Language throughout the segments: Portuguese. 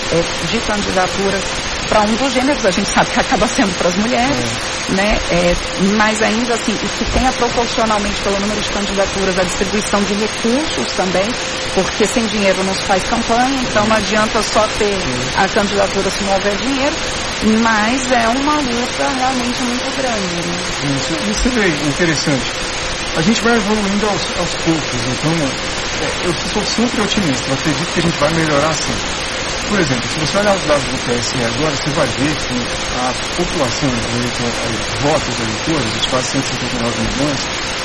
de candidaturas para um dos gêneros, a gente sabe que acaba sendo para as mulheres, né? Mas ainda assim, e que tenha proporcionalmente pelo número de candidaturas a distribuição de recursos também, porque sem dinheiro não se faz campanha, então não adianta só ter a candidatura se não houver dinheiro, mas é uma luta realmente muito grande, né? Isso é interessante. A gente vai evoluindo aos poucos, então eu sou sempre otimista, eu acredito que a gente vai melhorar sim. Por exemplo, se você olhar os dados do TSE agora, você vai ver que a população, os votos eleitores, os quase 159 milhões,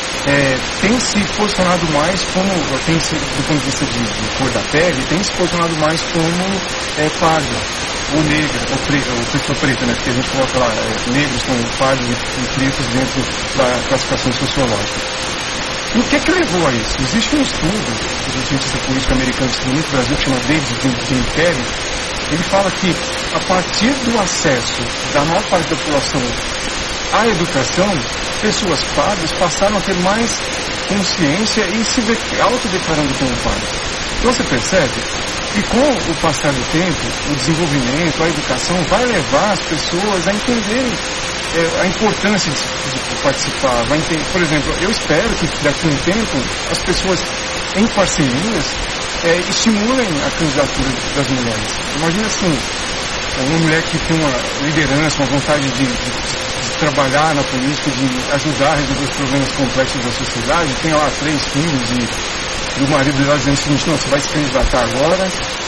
tem se posicionado mais como, do ponto de vista de cor da pele, tem se posicionado mais como pardo, ou negra, ou pessoa preta, né? Porque a gente coloca lá negros com pardos e pretos dentro da classificação sociológica. E o que é que levou a isso? Existe um estudo de um cientista político americano que estudou muito no Brasil, que chama David Jim Kelly. Ele fala que a partir do acesso da maior parte da população à educação, pessoas pardas passaram a ter mais consciência e se autodeclarando como pardas. Então você percebe que com o passar do tempo, o desenvolvimento, a educação vai levar as pessoas a entenderem a importância de participar. Por exemplo, eu espero que daqui a um tempo as pessoas em parcerias estimulem a candidatura das mulheres. Imagina assim, uma mulher que tem uma liderança, uma vontade de trabalhar na política, de ajudar a resolver os problemas complexos da sociedade, tem lá 3 filhos e o marido dela dizendo o seguinte: não, você vai se candidatar agora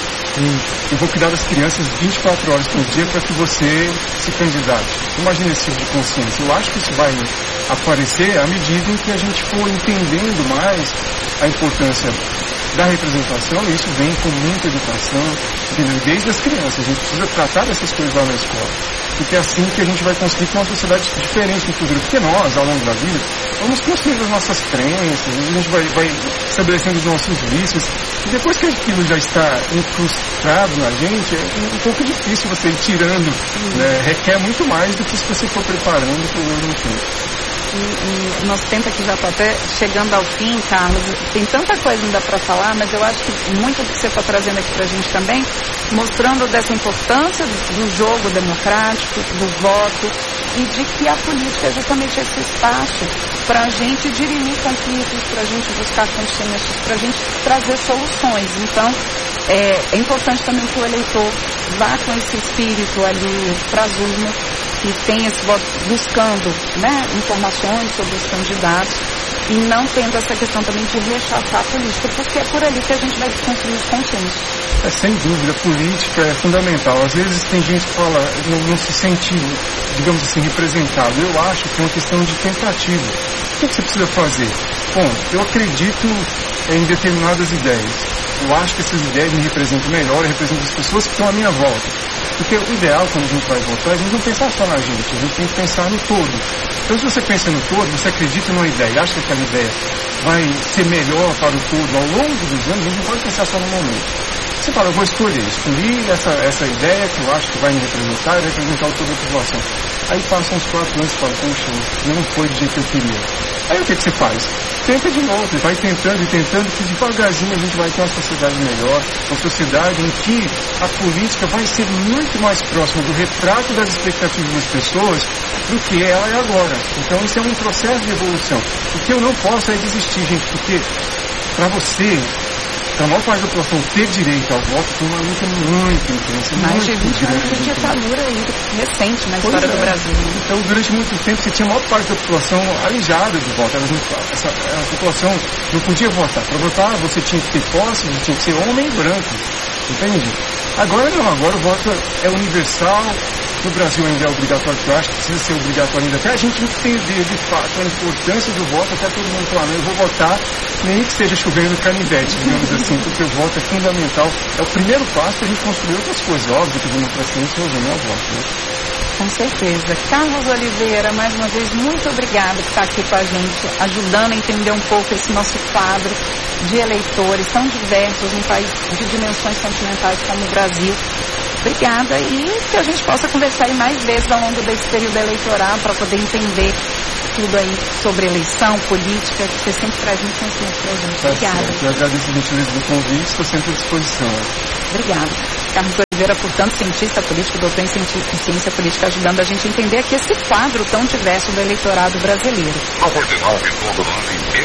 e eu vou cuidar das crianças 24 horas por dia para que você se candidate. Imagina esse tipo de consciência. Eu acho que isso vai aparecer à medida em que a gente for entendendo mais a importância da representação, e isso vem com muita educação, entendeu? Desde as crianças. A gente precisa tratar dessas coisas lá na escola, porque é assim que a gente vai conseguir ter uma sociedade diferente no futuro. Porque nós, ao longo da vida, vamos construindo as nossas crenças, a gente vai estabelecendo os nossos vícios, e depois que aquilo já está incrustado na gente, é um pouco difícil você ir tirando, né? Requer muito mais do que se você for preparando para o ano no tempo. E nosso tempo aqui já está até chegando ao fim, Carlos. Tem tanta coisa ainda para falar, mas eu acho que muito do que você está trazendo aqui para a gente também, mostrando dessa importância do jogo democrático, do voto, e de que a política é justamente esse espaço para a gente dirimir conflitos, para a gente buscar consensos, para a gente trazer soluções. Então, é importante também que o eleitor vá com esse espírito ali para as urnas e tenha esse voto buscando, né, informações sobre os candidatos e não tendo essa questão também de rechaçar a política, porque é por ali que a gente vai construir os consensos. Sem dúvida, a política é fundamental. Às vezes tem gente que fala, não se sente, digamos assim, representado. Eu acho que é uma questão de tentativa. O que você precisa fazer? Bom, eu acredito em determinadas ideias. Eu acho que essas ideias me representam melhor, representam as pessoas que estão à minha volta. Porque o ideal, quando a gente vai votar, é a gente não pensar só na gente, a gente tem que pensar no todo. Então, se você pensa no todo, você acredita numa ideia, acha que aquela ideia vai ser melhor para o todo ao longo dos anos, a gente não pode pensar só no momento. Você fala, eu vou escolhi essa ideia que eu acho que vai me representar e representar toda a população. Aí passam uns 4 anos e fala, poxa, não foi do jeito que eu queria. Aí o que você faz? Tenta de novo, vai tentando e tentando, que devagarzinho a gente vai ter uma sociedade melhor, uma sociedade em que a política vai ser muito mais próxima do retrato das expectativas das pessoas do que ela é agora. Então isso é um processo de evolução. O que eu não posso é desistir, gente, porque para você, para a maior parte da população ter direito ao voto, foi uma luta muito intensa. Mais de 20 anos de ditadura recente na história do Brasil. Então, durante muito tempo, você tinha a maior parte da população alijada do voto. A população não podia votar. Para votar, você tinha que ter posse, você tinha que ser homem branco. Entende? Agora não, agora o voto é universal. No Brasil ainda é obrigatório, que eu acho que precisa ser obrigatório ainda. Até a gente entender de fato a importância do voto, até todo mundo falar, eu vou votar, nem que esteja chovendo canivete, digamos assim, porque o voto é fundamental. É o primeiro passo para a gente construir outras coisas. Óbvio que a democracia não se resume ao voto, né? Com certeza. Carlos Oliveira, mais uma vez, muito obrigada por estar aqui com a gente, ajudando a entender um pouco esse nosso quadro de eleitores tão diversos, um país de dimensões continentais como o Brasil. Obrigada, e que a gente possa conversar aí mais vezes ao longo desse período eleitoral para poder entender tudo aí sobre eleição, política, que você sempre traz muito conhecimento para a gente. Obrigada. Eu agradeço a gentileza do convite, estou sempre à disposição. Obrigada. Carlos Oliveira, portanto, cientista político, doutor em ciência política, ajudando a gente a entender aqui esse quadro tão diverso do eleitorado brasileiro. 99,9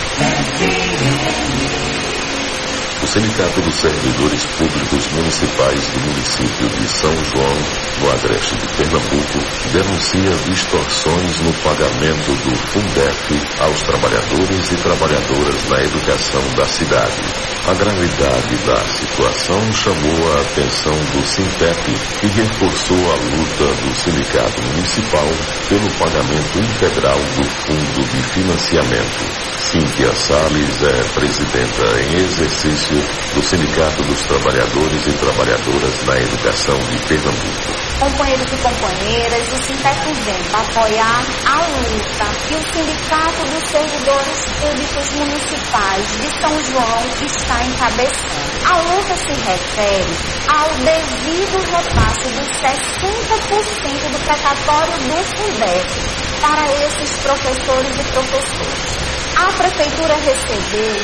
MHz. O Sindicato dos Servidores Públicos Municipais do município de São João, no agreste de Pernambuco, denuncia distorções no pagamento do Fundef aos trabalhadores e trabalhadoras na educação da cidade. A gravidade da situação chamou a atenção do Sintep, que reforçou a luta do Sindicato Municipal pelo pagamento integral do Fundo de Financiamento. Cíntia Salles é presidenta em exercício do Sindicato dos Trabalhadores e Trabalhadoras na Educação de Pernambuco. Companheiros e companheiras, o Sintep vem apoiar a luta que o Sindicato dos Servidores Públicos Municipais de São João está encabeçando. A luta se refere ao devido repasse dos 60% do precatório do Fundef para esses professores e professoras. A Prefeitura recebeu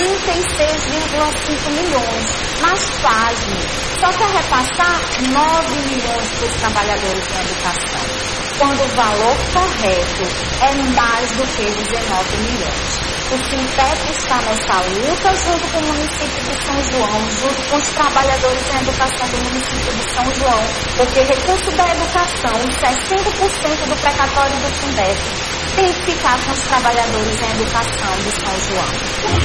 36,5 milhões, mas pasme, só quer repassar 9 milhões para os trabalhadores da educação, quando o valor correto é mais do que 19 milhões. O Sintep está nessa luta junto com o município de São João, junto com os trabalhadores da educação do município de São João, porque recurso da educação, 60% do precatório do Fundef, tem que ficar com os trabalhadores da educação de São João.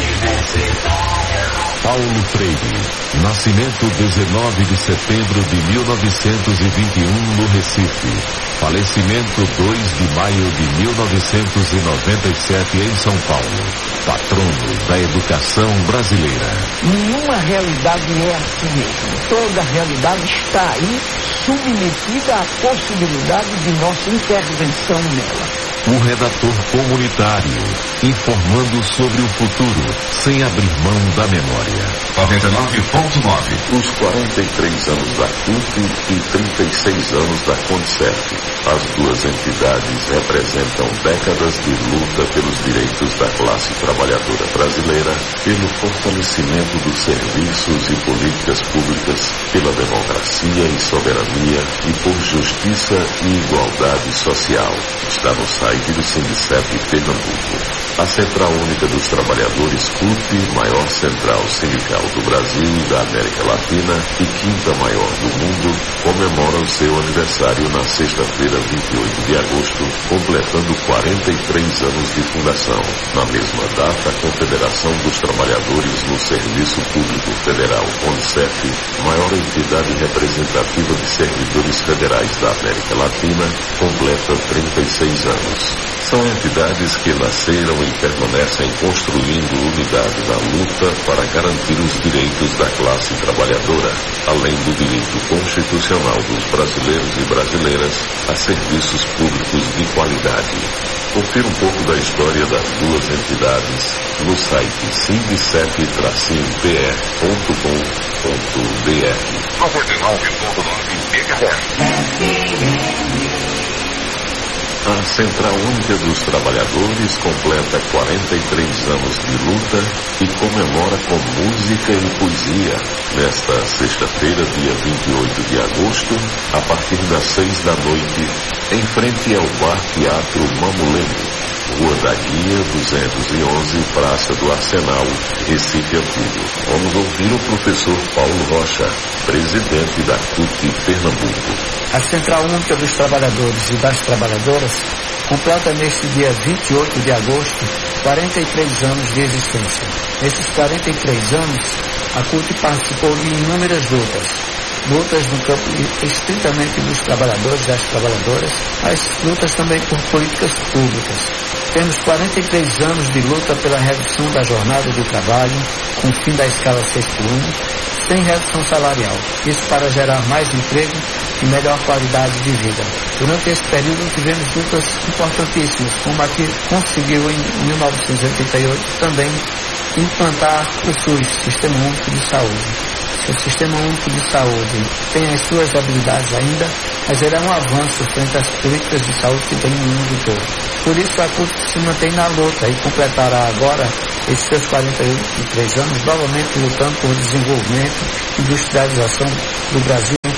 Paulo Freire, nascimento 19 de setembro de 1921 no Recife, falecimento 2 de maio de 1997 em São Paulo, patrono da educação brasileira. Nenhuma realidade é assim mesmo. Toda realidade está aí submetida à possibilidade de nossa intervenção nela. O redator comunitário, informando sobre o futuro, sem abrir mão da memória. 99,9. Os 43 anos da CUT e 36 anos da CONCERT. As duas entidades representam décadas de luta pelos direitos da classe trabalhadora brasileira, pelo fortalecimento dos serviços e políticas públicas, pela democracia e soberania e por justiça e igualdade social. Está no site do Sindicep Pernambuco. A Central Única dos Trabalhadores CUT, maior central sindical do Brasil e da América Latina e quinta maior do mundo, comemora o seu aniversário na sexta-feira, 28 de agosto, completando 43 anos de fundação. Na mesma data, a Confederação dos Trabalhadores no Serviço Público Federal, CONCEF, maior entidade representativa de servidores federais da América Latina, completa 36 anos. São entidades que nasceram e permanecem construindo unidade na luta para garantir os direitos da classe trabalhadora, além do direito constitucional dos brasileiros e brasileiras a serviços públicos de qualidade. Confira um pouco da história das duas entidades no site sindicep-pe.com.br. 99,9 MHz. A Central Única dos Trabalhadores completa 43 anos de luta e comemora com música e poesia nesta sexta-feira, dia 28 de agosto, a partir das 6 da noite, em frente ao Bar Teatro Mamulene, Rua da Guia 211, Praça do Arsenal, Recife Antigo. Vamos ouvir o professor Paulo Rocha, presidente da CUT Pernambuco. A Central Única dos Trabalhadores e das Trabalhadoras completa neste dia 28 de agosto 43 anos de existência. Nesses 43 anos, a CUT participou de inúmeras lutas no campo estritamente dos trabalhadores e das trabalhadoras, mas lutas também por políticas públicas. Temos 43 anos de luta pela redução da jornada de trabalho, com o fim da escala 6x1, sem redução salarial. Isso para gerar mais emprego e melhor qualidade de vida. Durante esse período tivemos lutas importantíssimas, como a que conseguiu em 1988 também implantar o SUS, Sistema Único de Saúde. O Sistema Único de Saúde tem as suas habilidades ainda, mas ele é um avanço frente às políticas de saúde que tem no mundo todo. Por isso a CUT se mantém na luta e completará agora esses seus 43 anos novamente lutando por desenvolvimento e industrialização do Brasil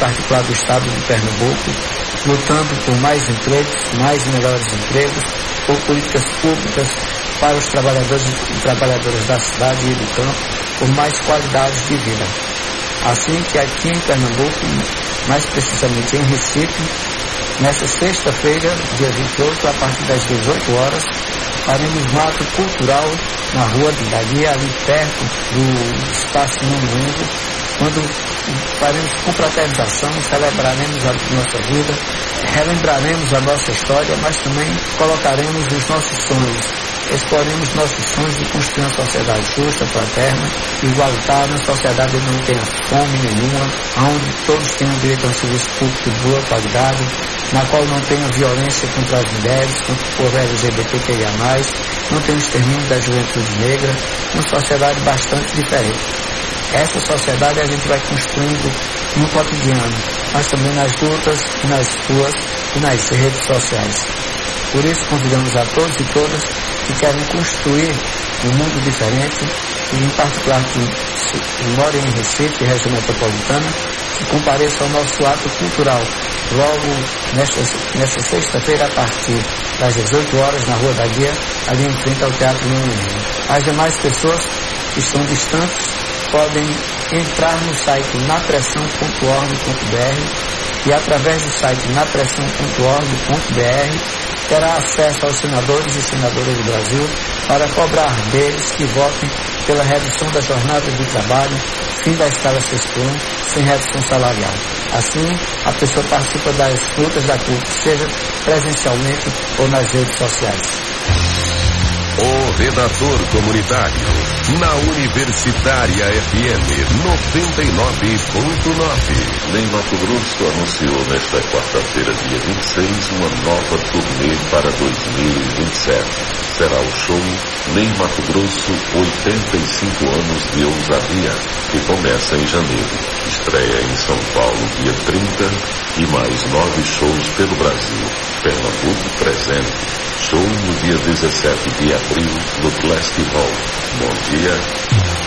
particular do estado de Pernambuco, lutando por mais empregos, mais e melhores empregos, por políticas públicas para os trabalhadores e trabalhadoras da cidade e do campo, por mais qualidades de vida. Assim que aqui em Pernambuco, mais precisamente em Recife, nesta sexta-feira, dia 28, a partir das 18 horas, faremos um ato cultural na Rua da Guia, ali perto do Espaço Monumento, quando faremos confraternização, celebraremos a nossa vida, relembraremos a nossa história, mas também colocaremos os nossos sonhos, exploremos nossos sonhos de construir uma sociedade justa, fraterna, igualitária, uma sociedade onde não tenha fome nenhuma, onde todos tenham direito a um serviço público de boa qualidade, na qual não tenha violência contra as mulheres, contra o povo LGBTQIA+, não tenha extermínio da juventude negra, uma sociedade bastante diferente. Essa sociedade a gente vai construindo no cotidiano, mas também nas lutas, nas ruas e nas redes sociais. Por isso convidamos a todos e todas que querem construir um mundo diferente, e em particular que morem em Recife, região metropolitana, que compareçam ao nosso ato cultural, logo nesta sexta-feira, a partir das 18 horas, na Rua da Guia, ali em frente ao Teatro Menino. As demais pessoas que estão distantes podem entrar no site napressão.org.br e através do site napressão.org.br terá acesso aos senadores e senadoras do Brasil para cobrar deles que votem pela redução da jornada de trabalho, fim da escala sextual, sem redução salarial. Assim, a pessoa participa das lutas da CUT, seja presencialmente ou nas redes sociais. O redator comunitário, na Universitária FM 99.9. Nem Mato Grosso anunciou nesta quarta-feira, dia 26, uma nova turnê para 2027. Será o show Nem Mato Grosso 85 anos de ousadia, que começa em janeiro. Estreia em São Paulo dia 30 e mais 9 shows pelo Brasil. Pernambuco presente. Show no dia 17 de abril no Classic Hall. Bom dia.